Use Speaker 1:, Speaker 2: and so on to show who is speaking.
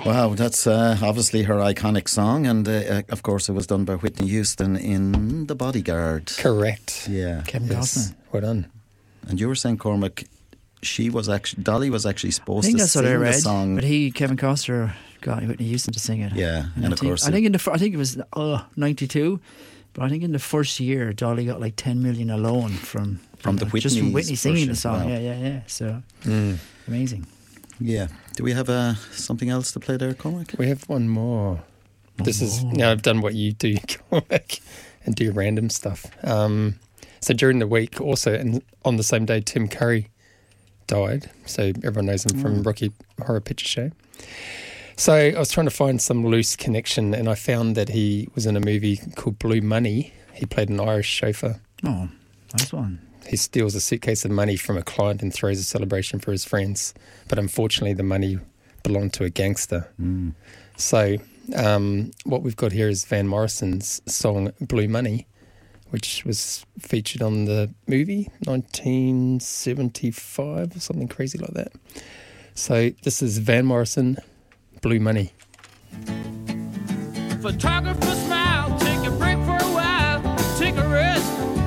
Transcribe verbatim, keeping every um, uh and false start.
Speaker 1: Wow, that's uh, obviously her iconic song, and uh, of course it was done by Whitney Houston in The Bodyguard.
Speaker 2: Correct.
Speaker 1: Yeah.
Speaker 3: Kevin
Speaker 2: Yes.
Speaker 3: Costner.
Speaker 2: Well done.
Speaker 1: And you were saying, Cormac, she was actually Dolly was actually
Speaker 3: I
Speaker 1: supposed
Speaker 3: think
Speaker 1: to
Speaker 3: that's
Speaker 1: sing
Speaker 3: what I
Speaker 1: the
Speaker 3: read.
Speaker 1: song.
Speaker 3: But he, Kevin Costner, got Whitney Houston to sing it.
Speaker 1: Yeah, and,
Speaker 3: I
Speaker 1: of
Speaker 3: think,
Speaker 1: course,
Speaker 3: I think in the fir- I think it was uh, ninety-two, but I think in the first year, Dolly got like ten million alone from
Speaker 1: From the
Speaker 3: you know, just from
Speaker 1: Whitney's
Speaker 3: Whitney singing
Speaker 1: version.
Speaker 3: the song.
Speaker 1: Wow.
Speaker 3: Yeah, yeah, yeah. So
Speaker 2: Mm.
Speaker 3: amazing.
Speaker 1: yeah. Do we have uh, something else to play there, Cormac?
Speaker 2: We have one more. This is
Speaker 3: more.
Speaker 2: now I've done what you do, Cormac, and do random stuff. Um, so during the week, also, and on the same day, Tim Curry died. So everyone knows him from Rocky Horror Picture Show. So I was trying to find some loose connection, and I found that he was in a movie called Blue Money. He played an Irish chauffeur.
Speaker 3: Oh, nice one.
Speaker 2: He steals a suitcase of money from a client and throws a celebration for his friends. But unfortunately, the money belonged to a gangster.
Speaker 1: Mm.
Speaker 2: So um, what we've got here is Van Morrison's song Blue Money, which was featured on the movie nineteen seventy-five or something crazy like that. So this is Van Morrison, Blue Money.
Speaker 4: Photographer smile, take a break for a while, take a rest.